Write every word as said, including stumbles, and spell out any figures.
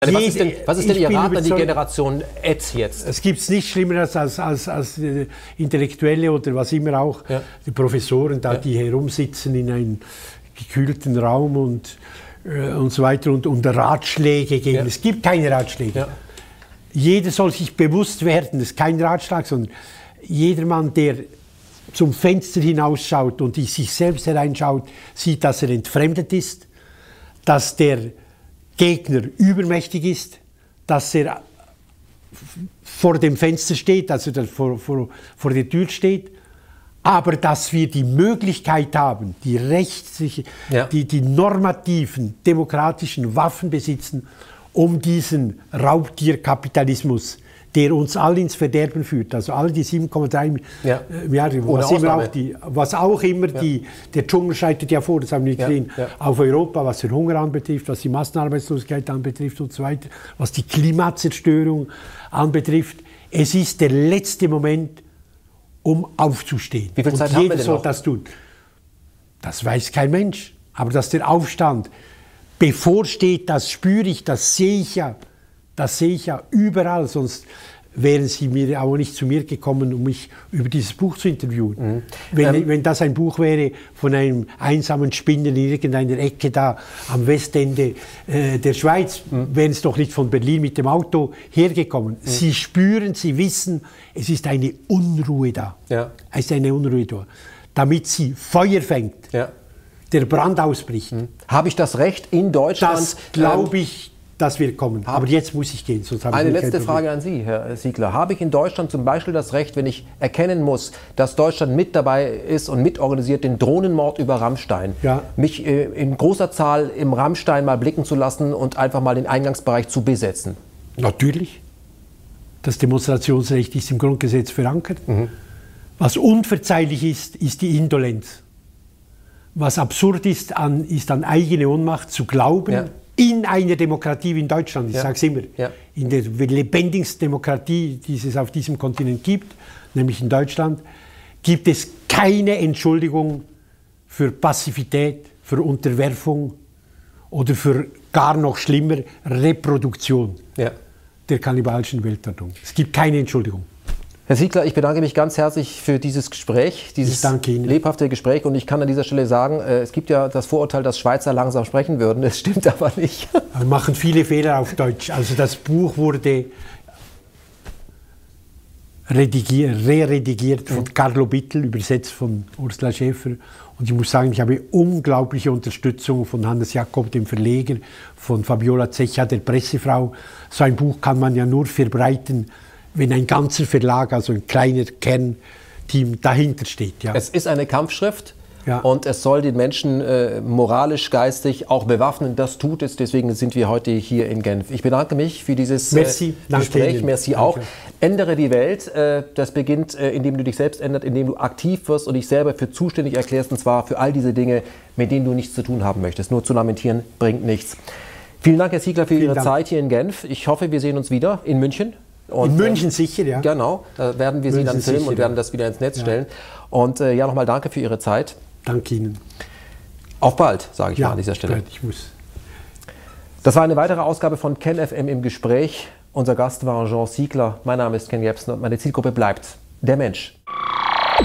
Was ist denn, was ist denn Ihr Rat an die Generation Ed jetzt? Es gibt nichts Schlimmeres als, als, als äh, Intellektuelle oder was immer auch, ja. die Professoren, da, ja. die herumsitzen in einem gekühlten Raum und, äh, und so weiter und, und Ratschläge geben. Ja. Es gibt keine Ratschläge. Ja. Jeder soll sich bewusst werden, das ist kein Ratschlag, sondern jedermann, der zum Fenster hinausschaut und in sich selbst hereinschaut, sieht, dass er entfremdet ist, dass der Gegner übermächtig ist, dass er vor dem Fenster steht, also vor, vor, vor der Tür steht, aber dass wir die Möglichkeit haben, die rechtliche, ja. die, die normativen, demokratischen Waffen besitzen, um diesen Raubtierkapitalismus, der uns alle ins Verderben führt, also alle die sieben Komma drei ja. Milliarden, was, immer auch die, was auch immer ja. die, der Dschungel schreitet ja vor, das haben wir gesehen, ja. Ja. auf Europa, was den Hunger anbetrifft, was die Massenarbeitslosigkeit anbetrifft und so weiter, was die Klimazerstörung anbetrifft. Es ist der letzte Moment, um aufzustehen. Wie viel Zeit und haben jeder wir denn soll noch? Das tun. Das weiß kein Mensch, aber dass der Aufstand bevorsteht, das spüre ich, das sehe ich ja. Das sehe ich ja überall, sonst wären Sie mir auch nicht zu mir gekommen, um mich über dieses Buch zu interviewen. Mhm. Wenn, ähm, wenn das ein Buch wäre von einem einsamen Spinner in irgendeiner Ecke da am Westende äh, der Schweiz, mhm. wären es doch nicht von Berlin mit dem Auto hergekommen. Mhm. Sie spüren, Sie wissen, es ist eine Unruhe da. Ja. Es ist eine Unruhe da. Damit sie Feuer fängt, ja. der Brand ausbricht. Mhm. Habe ich das Recht in Deutschland? Das glaube ich, das wird kommen. Aber jetzt muss ich gehen. Sonst Eine letzte Frage an Sie, Herr Siegler. Habe ich in Deutschland zum Beispiel das Recht, wenn ich erkennen muss, dass Deutschland mit dabei ist und mitorganisiert den Drohnenmord über Rammstein, ja. mich äh, in großer Zahl im Rammstein mal blicken zu lassen und einfach mal den Eingangsbereich zu besetzen? Natürlich. Das Demonstrationsrecht ist im Grundgesetz verankert. Mhm. Was unverzeihlich ist, ist die Indolenz. Was absurd ist, an, ist an eigene Ohnmacht zu glauben, ja. in einer Demokratie wie in Deutschland, ich ja. sage es immer, ja. in der lebendigsten Demokratie, die es auf diesem Kontinent gibt, nämlich in Deutschland, gibt es keine Entschuldigung für Passivität, für Unterwerfung oder für gar noch schlimmer Reproduktion ja. der kannibalischen Weltordnung. Es gibt keine Entschuldigung. Herr Siegler, ich bedanke mich ganz herzlich für dieses Gespräch, dieses lebhafte Gespräch. Und ich kann an dieser Stelle sagen, es gibt ja das Vorurteil, dass Schweizer langsam sprechen würden. Das stimmt aber nicht. Wir machen viele Fehler auf Deutsch. Also das Buch wurde redigiert, re-redigiert von mhm. Carlo Bittel, übersetzt von Ursula Schäfer. Und ich muss sagen, ich habe unglaubliche Unterstützung von Hannes Jakob, dem Verleger, von Fabiola Zecca, der Pressefrau. So ein Buch kann man ja nur verbreiten, wenn ein ganzer Verlag, also ein kleiner Kernteam dahinter steht. Ja. Es ist eine Kampfschrift ja. und es soll den Menschen äh, moralisch, geistig auch bewaffnen. Das tut es, deswegen sind wir heute hier in Genf. Ich bedanke mich für dieses Merci, äh, Gespräch. Ihnen. Merci auch. Danke. Ändere die Welt. Äh, das beginnt, äh, indem du dich selbst änderst, indem du aktiv wirst und dich selber für zuständig erklärst, und zwar für all diese Dinge, mit denen du nichts zu tun haben möchtest. Nur zu lamentieren bringt nichts. Vielen Dank, Herr Siegler, für Vielen Ihre Dank. Zeit hier in Genf. Ich hoffe, wir sehen uns wieder in München. Und, in München äh, sicher, ja. Genau, da werden wir München Sie dann filmen sicher, und werden das wieder ins Netz ja. stellen. Und äh, ja, nochmal danke für Ihre Zeit. Danke Ihnen. Auf bald, sage ich ja, mal an dieser Stelle. Ich muss. Das war eine weitere Ausgabe von KenFM im Gespräch. Unser Gast war Jean Siegler. Mein Name ist Ken Jebsen und meine Zielgruppe bleibt der Mensch.